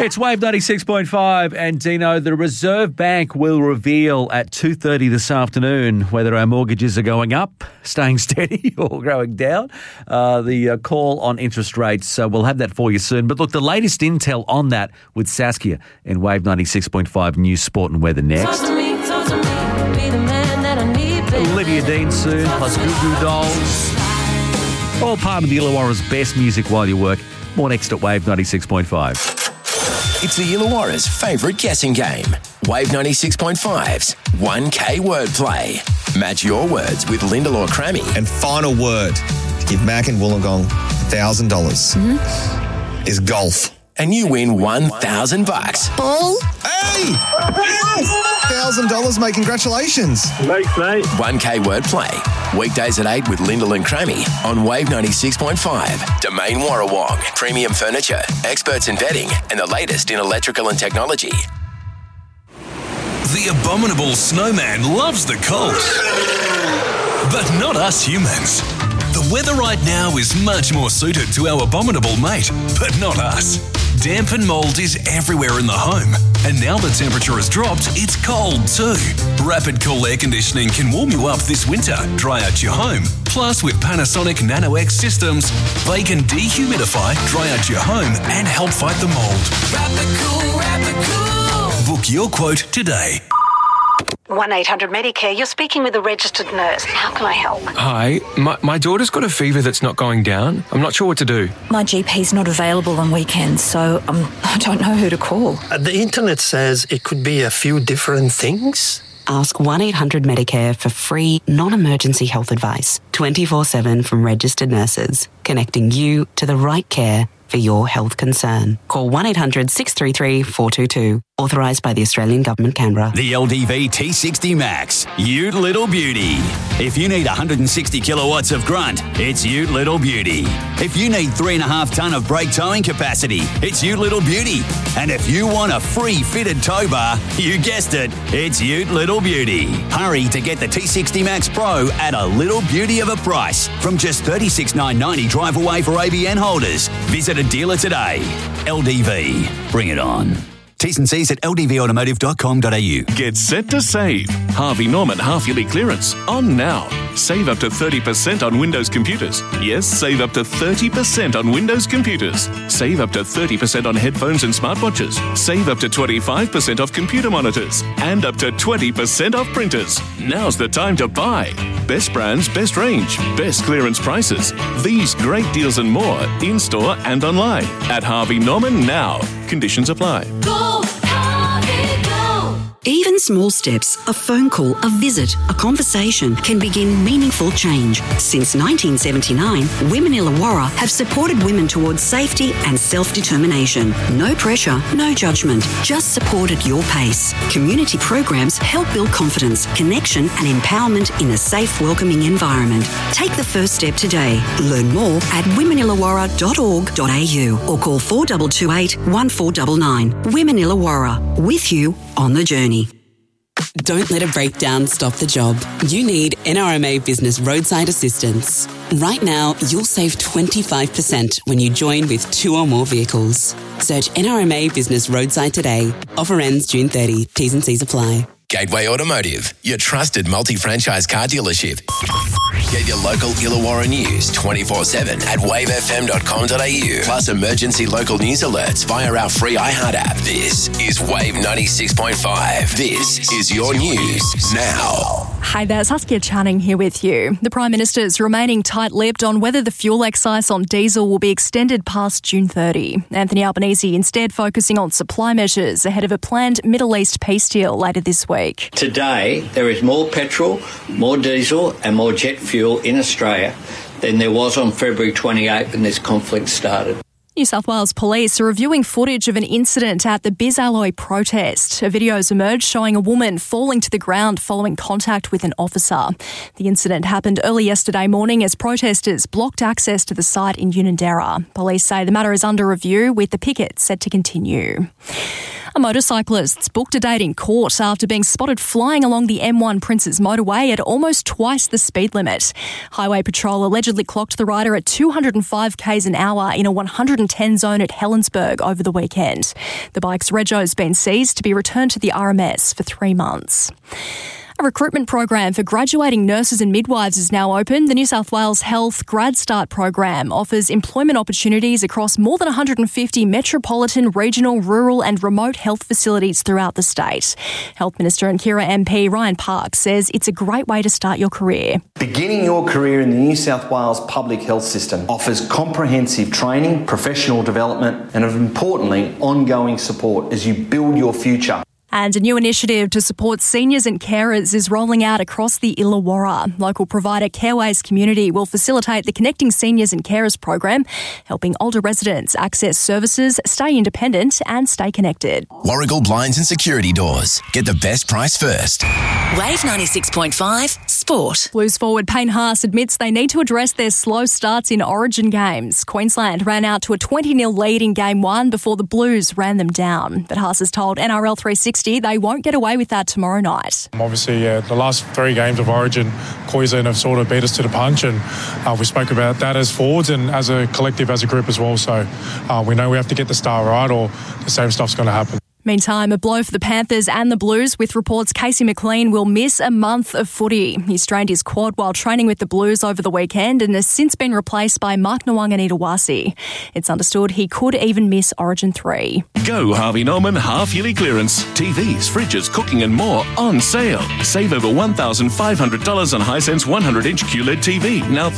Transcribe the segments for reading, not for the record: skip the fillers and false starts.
It's Wave 96.5 and Dino, the Reserve Bank will reveal at 2:30 this afternoon whether our mortgages are going up, staying steady or going down. The call on interest rates, we'll have that for you soon. But look, the latest intel on that with Saskia in Wave 96.5 News, Sport and Weather next. Olivia Dean soon, plus Goo Goo Dolls. All part of the Illawarra's best music while you work. More next at Wave 96.5. It's the Illawarra's favourite guessing game. Wave 96.5's 1K Wordplay. Match your words with Lyndall or Crammy. And final word to give Mac and Wollongong $1,000 is golf. And you win $1,000. Paul? Hey! $1,000, mate. Congratulations. Thanks, mate. 1K Wordplay. Weekdays at 8 with Lyndall and Crammy on Wave 96.5. Domain Warrawong. Premium furniture, experts in bedding, and the latest in electrical and technology. The abominable snowman loves the cold. But not us humans. The weather right now is much more suited to our abominable mate, but not us. Damp and mould is everywhere in the home, and now the temperature has dropped, it's cold too. Rapid Cool Air Conditioning can warm you up this winter, dry out your home. Plus, with Panasonic Nano X systems, they can dehumidify, dry out your home, and help fight the mould. Rapid Cool, Rapid Cool. Book your quote today. 1-800-MEDICARE, you're speaking with a registered nurse. How can I help? Hi, my daughter's got a fever that's not going down. I'm not sure what to do. My GP's not available on weekends, so I don't know who to call. The internet says it could be a few different things. Ask 1-800-MEDICARE for free, non-emergency health advice. 24/7 from registered nurses, connecting you to the right care for your health concern. Call 1-800-633-422. Authorised by the Australian Government, Canberra. The LDV T60 Max, Ute Little Beauty. If you need 160 kilowatts of grunt, it's Ute Little Beauty. If you need 3.5 tonne of brake towing capacity, it's Ute Little Beauty. And if you want a free fitted tow bar, you guessed it, it's Ute Little Beauty. Hurry to get the T60 Max Pro at a little beauty of a price from just $36,990 drive away for ABN holders. Visit a dealer today. LDV, bring it on. T's and C's at ldvautomotive.com.au. Get set to save. Harvey Norman half-yearly clearance on now. Save up to 30% on Windows computers. Yes, save up to 30% on Windows computers. Save up to 30% on headphones and smartwatches. Save up to 25% off computer monitors. And up to 20% off printers. Now's the time to buy. Best brands, best range, best clearance prices. These great deals and more in-store and online. At Harvey Norman now. Conditions apply. Even small steps, a phone call, a visit, a conversation can begin meaningful change. Since 1979, Women Illawarra have supported women towards safety and self-determination. No pressure, no judgment, just support at your pace. Community programs help build confidence, connection and empowerment in a safe, welcoming environment. Take the first step today. Learn more at womenillawarra.org.au or call 4228 1499. Women Illawarra, with you on the journey. Don't let a breakdown stop the job. You need NRMA Business Roadside Assistance. Right now, you'll save 25% when you join with 2 or more vehicles. Search NRMA Business Roadside today. Offer ends June 30. T's and C's apply. Gateway Automotive, your trusted multi-franchise car dealership. Get your local Illawarra news 24/7 at wavefm.com.au. Plus emergency local news alerts via our free iHeart app. This is Wave 96.5. This is your news now. Hi there, Saskia Channing here with you. The Prime Minister's remaining tight-lipped on whether the fuel excise on diesel will be extended past June 30. Anthony Albanese instead focusing on supply measures ahead of a planned Middle East peace deal later this week. Today, there is more petrol, more diesel and more jet fuel in Australia than there was on February 28 when this conflict started. New South Wales Police are reviewing footage of an incident at the BizAlloy protest. A video has emerged showing a woman falling to the ground following contact with an officer. The incident happened early yesterday morning as protesters blocked access to the site in Unanderra. Police say the matter is under review with the picket set to continue. A motorcyclist's booked a date in court after being spotted flying along the M1 Princes motorway at almost twice the speed limit. Highway Patrol allegedly clocked the rider at 205 k's an hour in a 110 zone at Helensburgh over the weekend. The bike's rego's been seized to be returned to the RMS for 3 months. A recruitment program for graduating nurses and midwives is now open. The New South Wales Health Grad Start program offers employment opportunities across more than 150 metropolitan, regional, rural and remote health facilities throughout the state. Health Minister and Kira MP Ryan Park says it's a great way to start your career. Beginning your career in the New South Wales public health system offers comprehensive training, professional development and, importantly, ongoing support as you build your future. And a new initiative to support seniors and carers is rolling out across the Illawarra. Local provider Careways Community will facilitate the Connecting Seniors and Carers program, helping older residents access services, stay independent and stay connected. Warragul Blinds and Security Doors. Get the best price first. Wave 96.5 Sport. Blues forward Payne Haas admits they need to address their slow starts in Origin games. Queensland ran out to a 20-0 lead in Game 1 before the Blues ran them down. But Haas has told NRL 360 they won't get away with that tomorrow night. Obviously, the last 3 games of Origin, Queensland have sort of beat us to the punch, and we spoke about that as forwards and as a collective, as a group as well. So we know we have to get the start right or the same stuff's going to happen. Meantime, a blow for the Panthers and the Blues, with reports Casey McLean will miss a month of footy. He strained his quad while training with the Blues over the weekend and has since been replaced by Mark Nwanganitawasi. It's understood he could even miss Origin 3. Go Harvey Norman half-yearly clearance. TVs, fridges, cooking and more on sale. Save over $1,500 on Hisense 100-inch QLED TV, now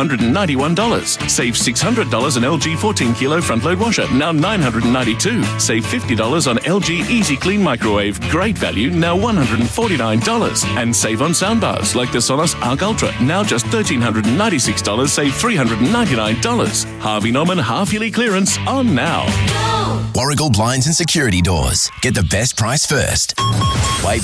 $3,491. Save $600 on LG 14-kilo front-load washer, now $992. Save $50 on LG Easy Clean microwave, great value, now $149. And save on soundbars like the Sonos Arc Ultra, now just $1,396, save $399. Harvey Norman half-yearly clearance on now. Warragul Blinds and Security Doors. Get the best price first. Wave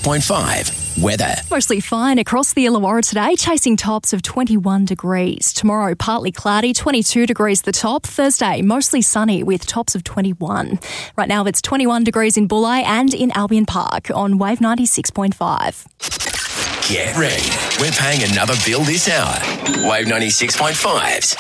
96.5 weather. Mostly fine across the Illawarra today, chasing tops of 21 degrees. Tomorrow, partly cloudy, 22 degrees the top. Thursday, mostly sunny with tops of 21. Right now, it's 21 degrees in Bulli and in Albion Park on Wave 96.5. Get ready. We're paying another bill this hour. Wave 96.5's